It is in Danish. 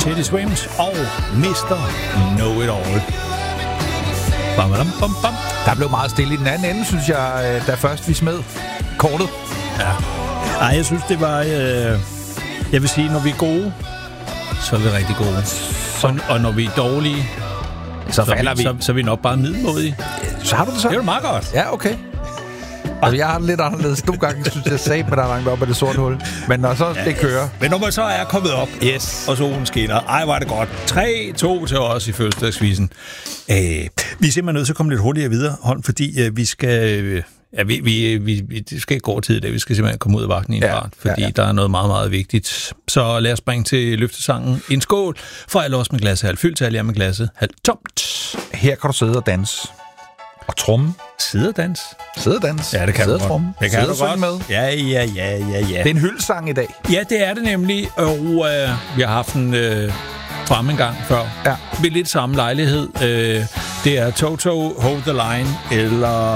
Teddy Swims og Mr. Know It All. Bam, bam, bam, bam. Der blev meget stille i den anden ende, synes jeg, da først vi smed kortet. Ja. Ej, jeg synes, det var... jeg vil sige, når vi er gode, så er vi rigtig gode. Og når vi er dårlige, så er vi nok bare middelmådige. Så har du det så? Det er jo meget godt. Ja, okay. Altså, jeg har det lidt anderledes. Nogle gange synes jeg sagde, at der er langt op af det sorte hul. Men når så det kører... Men når man så er kommet op, yes, og solen skinner, ej, var det godt. 3-2 til os i fødselsdagsquizzen. Vi er simpelthen nødt til at komme lidt hurtigere videre, Holm, fordi vi skal... det skal ikke gå tid i dag. Vi skal simpelthen komme ud af vagten i en fart, fordi der er noget meget, meget vigtigt. Så lad os springe til løftesangen. En skål for alle os med glasset halvt fyldt, til alle jer med glasset halvt tomt. Her kan du sidde og danse. Og tromme. Sidde og dans. Sidde og dans. Ja, det kan du godt. Det kan du godt. Med. Ja. Det er en hyldesang i dag. Ja, det er det nemlig. Og vi har haft en frem en gang før. Ja. Ved lidt samme lejlighed. Det er Toto, Hold the Line, eller